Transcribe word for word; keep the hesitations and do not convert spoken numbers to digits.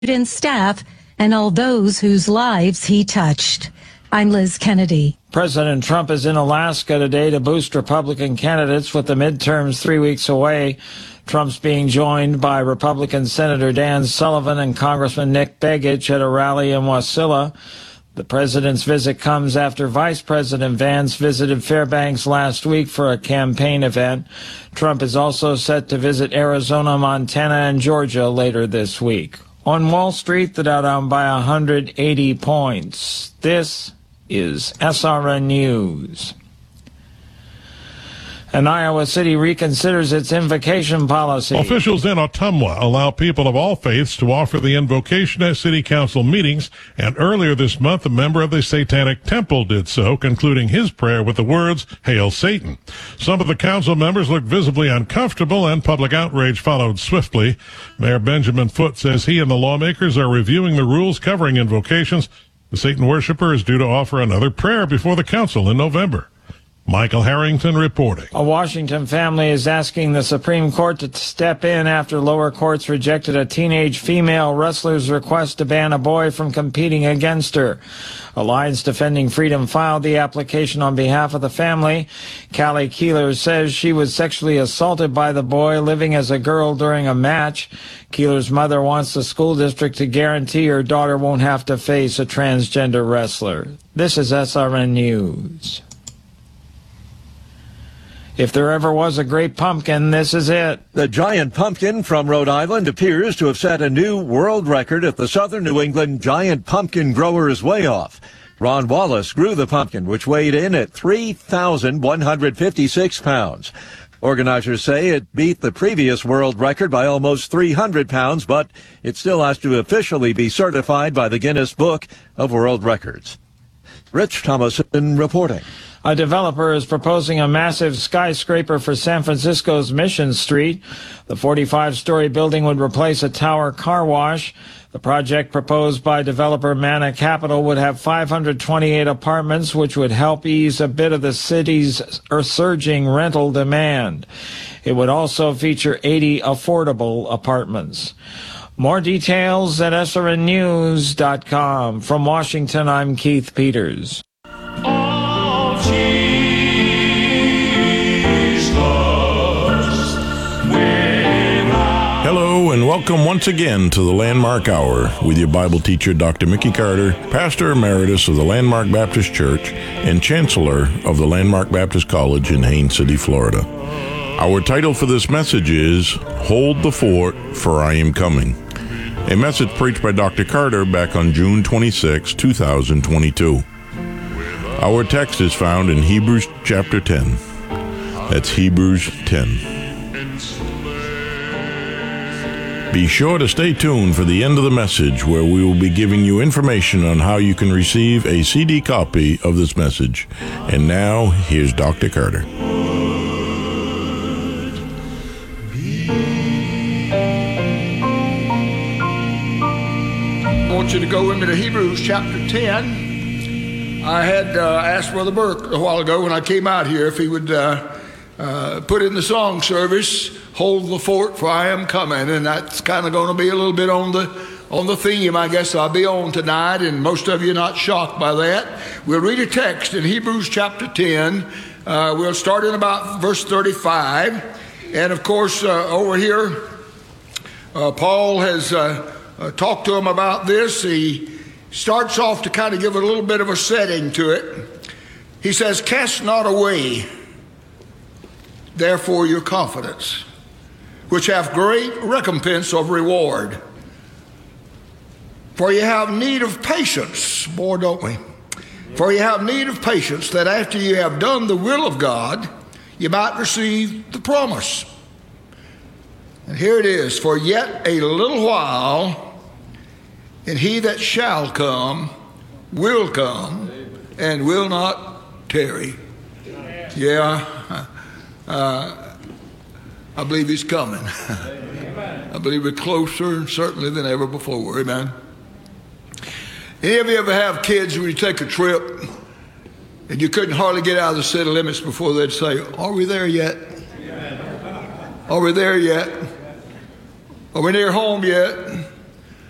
and staff and all those whose lives he touched. I'm Liz Kennedy. President Trump is in Alaska today to boost Republican candidates with the midterms three weeks away. Trump's being joined by Republican Senator Dan Sullivan and Congressman Nick Begich at a rally in Wasilla. The president's visit comes after Vice President Vance visited Fairbanks last week for a campaign event. Trump is also set to visit Arizona, Montana, and Georgia later this week. On Wall Street, the Dow down by one hundred eighty points. This is S R N News. And Iowa City reconsiders its invocation policy. Officials in Ottumwa allow people of all faiths to offer the invocation at city council meetings, and earlier this month a member of the Satanic Temple did so, concluding his prayer with the words, "Hail Satan." Some of the council members looked visibly uncomfortable, and public outrage followed swiftly. Mayor Benjamin Foote says he and the lawmakers are reviewing the rules covering invocations. The Satan worshiper is due to offer another prayer before the council in November. Michael Harrington reporting. A Washington family is asking the Supreme Court to step in after lower courts rejected a teenage female wrestler's request to ban a boy from competing against her. Alliance Defending Freedom filed the application on behalf of the family. Callie Keeler says she was sexually assaulted by the boy living as a girl during a match. Keeler's mother wants the school district to guarantee her daughter won't have to face a transgender wrestler. This is S R N News. If there ever was a great pumpkin, this is it. The giant pumpkin from Rhode Island appears to have set a new world record at the Southern New England Giant Pumpkin Growers Weigh-Off. Ron Wallace grew the pumpkin, which weighed in at three thousand one hundred fifty-six pounds. Organizers say it beat the previous world record by almost three hundred pounds, but it still has to officially be certified by the Guinness Book of World Records. Rich Thomason reporting. A developer is proposing a massive skyscraper for San Francisco's Mission Street. The forty-five story building would replace a tower car wash. The project proposed by developer Mana Capital would have five hundred twenty-eight apartments, which would help ease a bit of the city's surging rental demand. It would also feature eighty affordable apartments. More details at S R N news dot com. From Washington, I'm Keith Peters. Hello and welcome once again to the Landmark Hour with your Bible teacher, Doctor Mickey Carter, Pastor Emeritus of the Landmark Baptist Church and Chancellor of the Landmark Baptist College in Haines City, Florida. Our title for this message is, Hold the Fort, for I Am Coming. A message preached by Doctor Carter back on June twenty-sixth, two thousand twenty-two. Our text is found in Hebrews chapter ten. That's Hebrews ten. Be sure to stay tuned for the end of the message, where we will be giving you information on how you can receive a C D copy of this message. And now, here's Doctor Carter. I want you to go into Hebrews chapter ten. I had uh, asked Brother Burke a while ago when I came out here if he would uh, uh, put in the song service, Hold the Fort, for I Am Coming. And that's kind of going to be a little bit on the on the theme, I guess, I'll be on tonight, and most of you are not shocked by that. We'll read a text in Hebrews chapter ten. Uh, we'll start in about verse thirty-five. And, of course, uh, over here, uh, Paul has uh, uh, talked to him about this. He starts off to kind of give it a little bit of a setting to it. He says, Cast not away, therefore, your confidence, which hath great recompense of reward. For you have need of patience, boy, don't we? For you have need of patience, that after you have done the will of God, you might receive the promise. And here it is, for yet a little while, and he that shall come will come and will not tarry. Yeah, uh, I believe he's coming. I believe we're closer certainly than ever before. Amen. Any of you ever have kids when you take a trip and you couldn't hardly get out of the city limits before they'd say, are we there yet? Are we there yet? Are we near home yet?